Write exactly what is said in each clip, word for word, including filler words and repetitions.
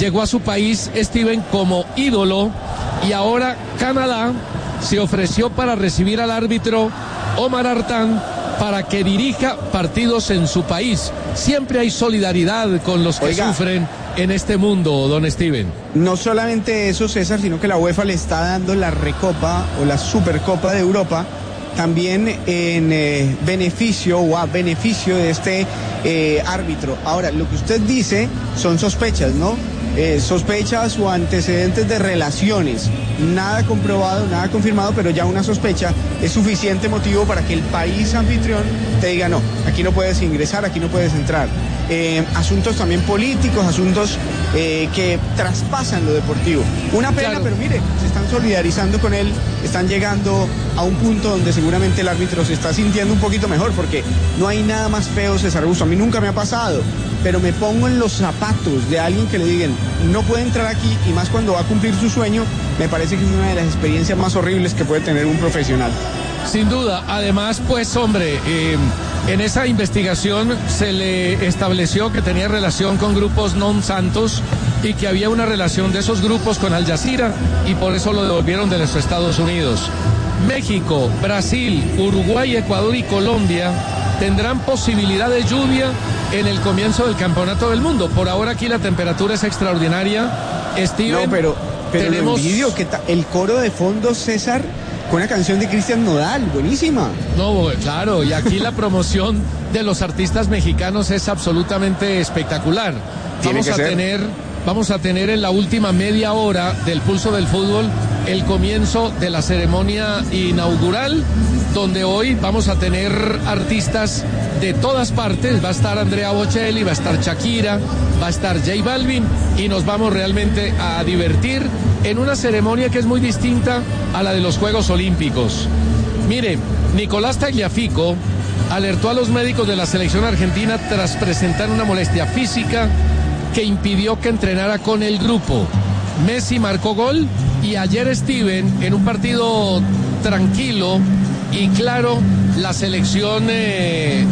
llegó a su país Steven como ídolo y ahora Canadá se ofreció para recibir al árbitro Omar Artán para que dirija partidos en su país. Siempre hay solidaridad con los que Oiga. sufren en este mundo, don Steven. No solamente eso, César, sino que la UEFA le está dando la Recopa o la Supercopa de Europa también en eh, beneficio o a beneficio de este eh, árbitro. Ahora, lo que usted dice son sospechas, ¿no? Eh, sospechas o antecedentes de relaciones. Nada comprobado, nada confirmado, pero ya una sospecha es suficiente motivo para que el país anfitrión te diga no, aquí no puedes ingresar, aquí no puedes entrar. Eh, asuntos también políticos, asuntos eh, que traspasan lo deportivo. Una pena, claro. Pero mire, se están solidarizando con él, están llegando a un punto donde seguramente el árbitro se está sintiendo un poquito mejor, porque no hay nada más feo, César Augusto. A mí nunca me ha pasado, pero me pongo en los zapatos de alguien que le digan no puede entrar aquí, y más cuando va a cumplir su sueño. Me parece que es una de las experiencias más horribles que puede tener un profesional. Sin duda. Además, pues hombre, eh, en esa investigación se le estableció que tenía relación con grupos non santos y que había una relación de esos grupos con Al Jazeera, y por eso lo devolvieron de los Estados Unidos. México, Brasil, Uruguay, Ecuador y Colombia tendrán posibilidad de lluvia en el comienzo del Campeonato del Mundo. Por ahora aquí la temperatura es extraordinaria. Steven, no, pero, pero tenemos... el vídeo, que el coro de fondo, César, con una canción de Cristian Nodal, buenísima. No, claro, y aquí la promoción de los artistas mexicanos es absolutamente espectacular. Vamos a ser. tener, vamos a tener en la última media hora del Pulso del Fútbol el comienzo de la ceremonia inaugural, donde hoy vamos a tener artistas de todas partes. Va a estar Andrea Bocelli, va a estar Shakira, va a estar J Balvin, y nos vamos realmente a divertir en una ceremonia que es muy distinta a la de los Juegos Olímpicos. Mire, Nicolás Tagliafico alertó a los médicos de la selección argentina tras presentar una molestia física que impidió que entrenara con el grupo. Messi marcó gol, y ayer, Steven, en un partido tranquilo y claro, la selección eh,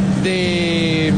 de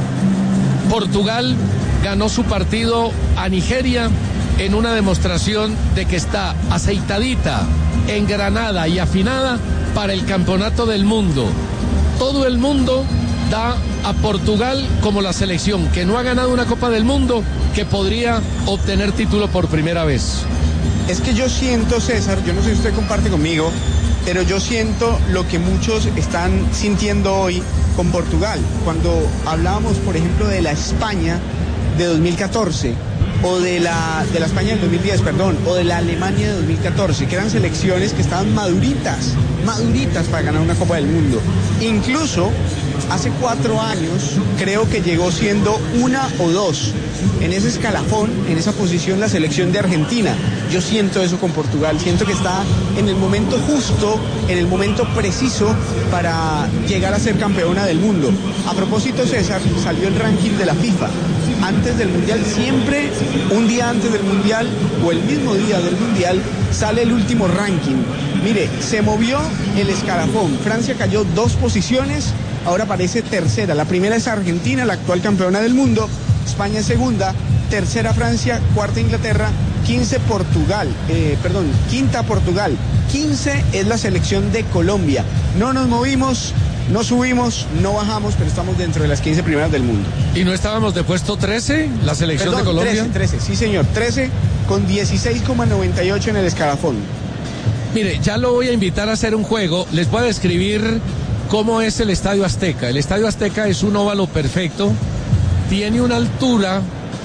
Portugal ganó su partido a Nigeria en una demostración de que está aceitadita, engranada y afinada para el Campeonato del Mundo. Todo el mundo da a Portugal como la selección que no ha ganado una Copa del Mundo que podría obtener título por primera vez. Es que yo siento, César, yo no sé si usted comparte conmigo, pero yo siento lo que muchos están sintiendo hoy con Portugal. Cuando hablábamos, por ejemplo, de la España de dos mil catorce, o de la, de la España del dos mil diez, perdón, o de la Alemania de dos mil catorce, que eran selecciones que estaban maduritas, maduritas para ganar una Copa del Mundo. Incluso hace cuatro años creo que llegó siendo una o dos en ese escalafón, en esa posición, la selección de Argentina. Yo siento eso con Portugal, siento que está en el momento justo, en el momento preciso para llegar a ser campeona del mundo. A propósito, César, salió el ranking de la FIFA. Antes del Mundial, siempre un día antes del Mundial o el mismo día del Mundial, sale el último ranking. Mire, se movió el escalafón. Francia cayó dos posiciones, ahora aparece tercera. La primera es Argentina, la actual campeona del mundo. España es segunda, tercera Francia, cuarta Inglaterra, quince Portugal, eh, perdón, quinta Portugal, quince es la selección de Colombia. No nos movimos, no subimos, no bajamos, pero estamos dentro de las quince primeras del mundo. ¿Y no estábamos de puesto trece, la selección Perdón, de Colombia? trece, trece, sí señor, trece con dieciséis coma noventa y ocho en el escalafón. Mire, ya lo voy a invitar a hacer un juego. Les voy a describir cómo es el Estadio Azteca. El Estadio Azteca es un óvalo perfecto, tiene una altura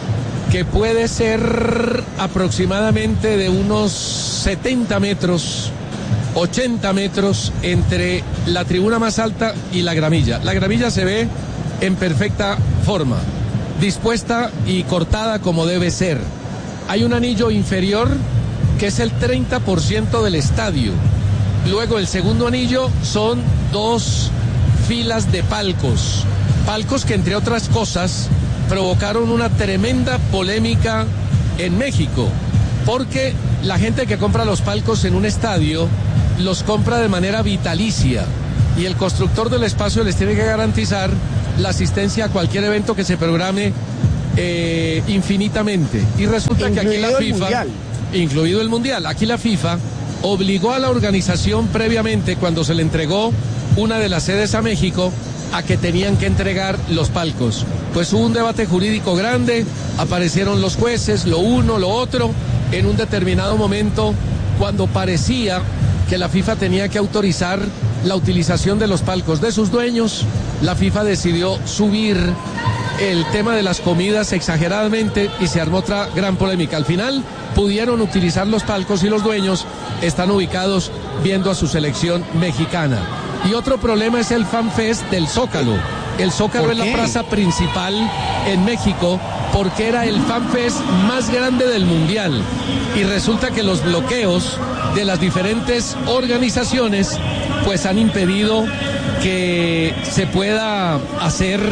que puede ser aproximadamente de unos setenta metros, ochenta metros entre la tribuna más alta y la gramilla. La gramilla se ve en perfecta forma, dispuesta y cortada como debe ser. Hay un anillo inferior que es el treinta por ciento del estadio. Luego el segundo anillo son dos filas de palcos. Palcos que, entre otras cosas, provocaron una tremenda polémica en México, porque la gente que compra los palcos en un estadio los compra de manera vitalicia, y el constructor del espacio les tiene que garantizar la asistencia a cualquier evento que se programe eh, infinitamente. Y resulta incluido que aquí la FIFA, mundial. incluido el Mundial, aquí la FIFA obligó a la organización previamente, cuando se le entregó una de las sedes a México, a que tenían que entregar los palcos. Pues hubo un debate jurídico grande, aparecieron los jueces, lo uno, lo otro, en un determinado momento, cuando parecía que la FIFA tenía que autorizar la utilización de los palcos de sus dueños, la FIFA decidió subir el tema de las comidas exageradamente y se armó otra gran polémica. Al final pudieron utilizar los palcos y los dueños están ubicados viendo a su selección mexicana. Y otro problema es el FanFest del Zócalo. El Zócalo es la plaza principal en México porque era el FanFest más grande del Mundial. Y resulta que los bloqueos de las diferentes organizaciones pues han impedido que se pueda hacer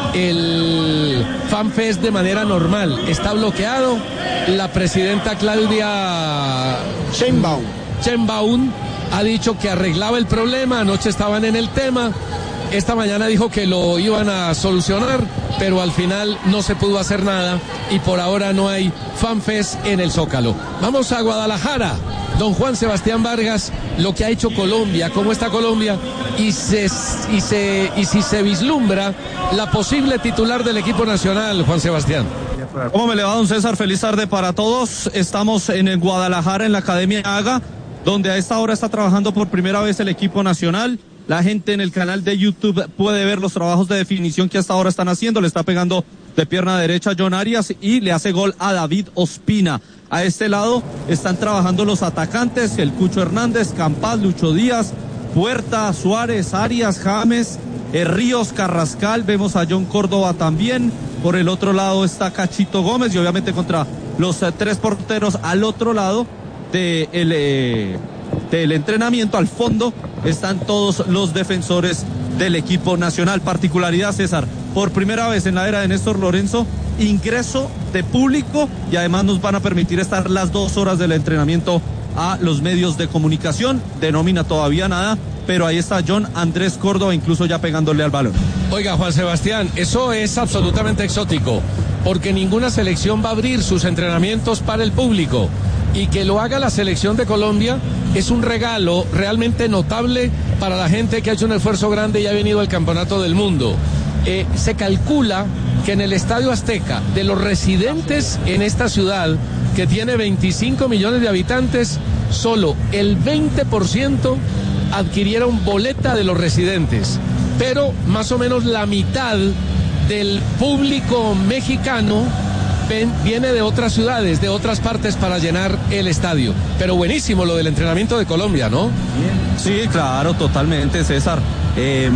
el FanFest de manera normal. Está bloqueado. La presidenta Claudia Sheinbaum Sheinbaum ha dicho que arreglaba el problema. Anoche estaban en el tema. Esta mañana dijo que lo iban a solucionar, pero al final no se pudo hacer nada y por ahora no hay FanFest en el Zócalo. Vamos a Guadalajara. Don Juan Sebastián Vargas, lo que ha hecho Colombia, cómo está Colombia y, se, y, se, y si se vislumbra la posible titular del equipo nacional, Juan Sebastián. ¿Cómo me le va, don César? Feliz tarde para todos. Estamos en Guadalajara, en la Academia Haga, donde a esta hora está trabajando por primera vez el equipo nacional. La gente en el canal de YouTube puede ver los trabajos de definición que hasta ahora están haciendo. Le está pegando de pierna derecha a John Arias y le hace gol a David Ospina. A este lado están trabajando los atacantes, el Cucho Hernández, Campas, Lucho Díaz, Puerta, Suárez, Arias, James, eh, Ríos, Carrascal. Vemos a John Córdoba también. Por el otro lado está Cachito Gómez y obviamente contra los eh, tres porteros al otro lado de el, eh, del entrenamiento, al fondo, están todos los defensores del equipo nacional. Particularidad, César, por primera vez en la era de Néstor Lorenzo, ingreso de público y además nos van a permitir estar las dos horas del entrenamiento a los medios de comunicación. De nómina todavía nada, pero ahí está John Andrés Córdoba, incluso ya pegándole al balón. Oiga, Juan Sebastián, eso es absolutamente exótico, porque ninguna selección va a abrir sus entrenamientos para el público. Y que lo haga la selección de Colombia es un regalo realmente notable para la gente que ha hecho un esfuerzo grande y ha venido al Campeonato del Mundo. Eh, se calcula que en el Estadio Azteca, de los residentes en esta ciudad, que tiene veinticinco millones de habitantes, solo el veinte por ciento adquirieron boleta de los residentes. Pero más o menos la mitad del público mexicano ven, viene de otras ciudades, de otras partes para llenar el estadio. Pero buenísimo lo del entrenamiento de Colombia, ¿no? Sí, claro, totalmente, César. Eh,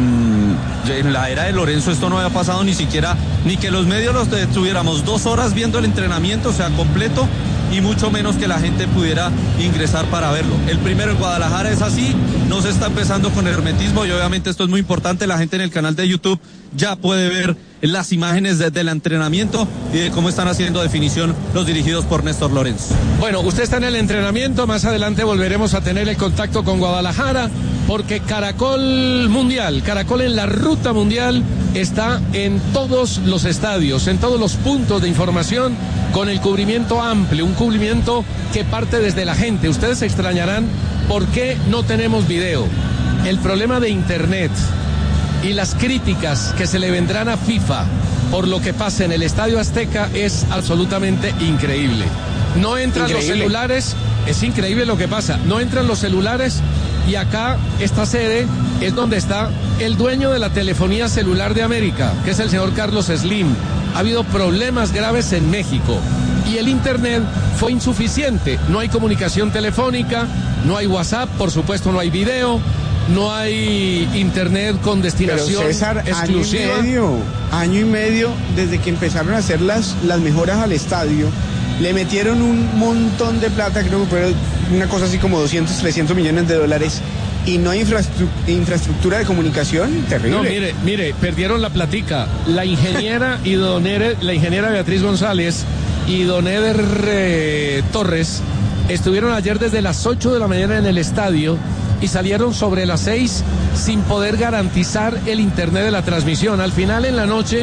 en la era de Lorenzo esto no había pasado ni siquiera, ni que los medios los tuviéramos dos horas viendo el entrenamiento, o sea, completo, y mucho menos que la gente pudiera ingresar para verlo. El primero en Guadalajara es así, no se está empezando con hermetismo y obviamente esto es muy importante. La gente en el canal de YouTube ya puede ver las imágenes de, del entrenamiento y de cómo están haciendo definición los dirigidos por Néstor Lorenzo. Bueno, usted está en el entrenamiento, más adelante volveremos a tener el contacto con Guadalajara, porque Caracol Mundial, Caracol en la ruta mundial, está en todos los estadios, en todos los puntos de información, con el cubrimiento amplio, un cubrimiento que parte desde la gente. Ustedes se extrañarán por qué no tenemos video. El problema de internet y las críticas que se le vendrán a FIFA por lo que pasa en el Estadio Azteca es absolutamente increíble. No entran increíble. los celulares, es increíble lo que pasa, no entran los celulares y acá esta sede es donde está el dueño de la telefonía celular de América, que es el señor Carlos Slim. Ha habido problemas graves en México y el internet fue insuficiente, no hay comunicación telefónica, no hay WhatsApp, por supuesto no hay video, no hay internet con destinación Pero César, exclusiva. Año y medio, año y medio desde que empezaron a hacer las, las mejoras al estadio, le metieron un montón de plata, creo que fue una cosa así como doscientos, trescientos millones de dólares, y no hay infraestructura, infraestructura de comunicación, terrible. No, mire, mire, perdieron la platica. La ingeniera y don Eder, la ingeniera Beatriz González y don Eder eh, Torres estuvieron ayer desde las ocho de la mañana en el estadio y salieron sobre las seis sin poder garantizar el internet de la transmisión. Al final en la noche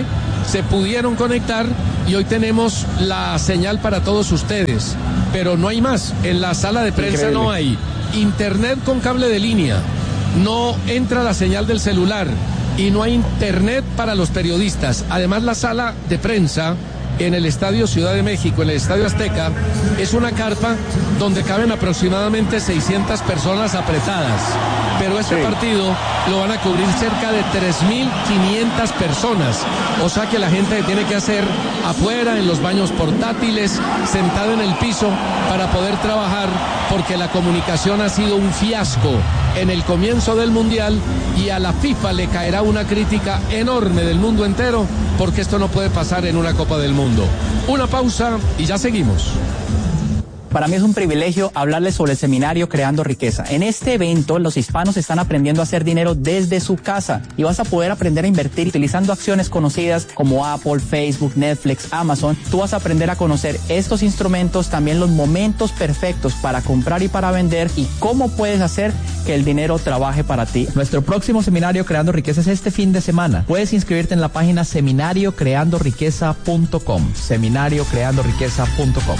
se pudieron conectar y hoy tenemos la señal para todos ustedes, pero no hay más. En la sala de prensa Increíble. No hay internet con cable de línea, no entra la señal del celular y no hay internet para los periodistas. Además, la sala de prensa en el Estadio Ciudad de México, en el Estadio Azteca, es una carpa donde caben aproximadamente seiscientas personas apretadas, pero este sí. partido lo van a cubrir cerca de tres mil quinientas personas, o sea que la gente tiene que hacer afuera, en los baños portátiles, sentado en el piso, para poder trabajar, porque la comunicación ha sido un fiasco en el comienzo del Mundial, y a la FIFA le caerá una crítica enorme del mundo entero, porque esto no puede pasar en una Copa del Mundo. Una pausa y ya seguimos. Para mí es un privilegio hablarles sobre el seminario Creando Riqueza. En este evento, los hispanos están aprendiendo a hacer dinero desde su casa y vas a poder aprender a invertir utilizando acciones conocidas como Apple, Facebook, Netflix, Amazon. Tú vas a aprender a conocer estos instrumentos, también los momentos perfectos para comprar y para vender y cómo puedes hacer que el dinero trabaje para ti. Nuestro próximo seminario Creando Riqueza es este fin de semana. Puedes inscribirte en la página seminario creando riqueza punto com. seminario creando riqueza punto com.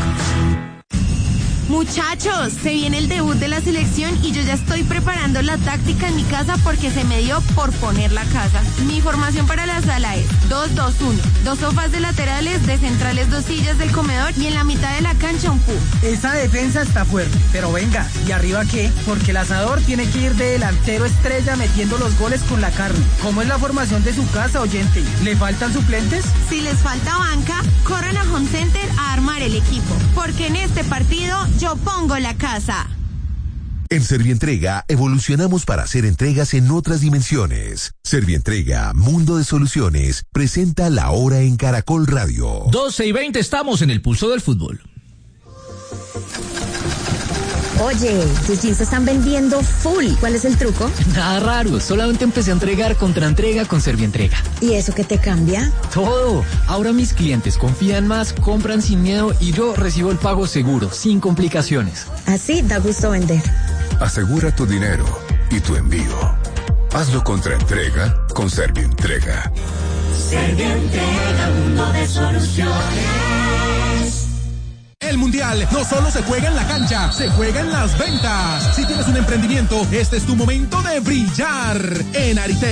Muchachos, se viene el debut de la selección y yo ya estoy preparando la táctica en mi casa porque se me dio por poner la casa. Mi formación para la sala es dos dos uno, dos sofás de laterales, de centrales dos sillas del comedor y en la mitad de la cancha un puff. Esa defensa está fuerte, pero venga, ¿y arriba qué? Porque el asador tiene que ir de delantero estrella metiendo los goles con la carne. ¿Cómo es la formación de su casa, oyente? ¿Le faltan suplentes? Si les falta banca, corran a Home Center a armar el equipo, porque en este partido yo pongo la casa. En Servientrega evolucionamos para hacer entregas en otras dimensiones. Servientrega, Mundo de Soluciones, presenta La Hora en Caracol Radio. doce y veinte, estamos en el pulso del fútbol. Oye, tus jeans se están vendiendo full. ¿Cuál es el truco? Nada raro, solamente empecé a entregar contra entrega con Servientrega. ¿Y eso qué te cambia? Todo. Ahora mis clientes confían más, compran sin miedo y yo recibo el pago seguro, sin complicaciones. Así da gusto vender. Asegura tu dinero y tu envío. Hazlo contra entrega con Servientrega. Servientrega, mundo de soluciones. El Mundial no solo se juega en la cancha, se juega en las ventas. Si tienes un emprendimiento, este es tu momento de brillar. En Aritel